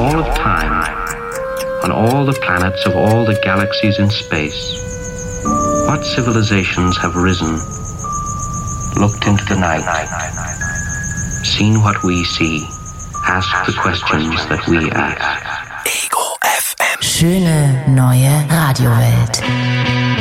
all of time, on all the planets of all the galaxies in space, what civilizations have risen, looked into the night, seen what we see, asked the questions that we ask. Ego FM. Schöne neue Radiowelt.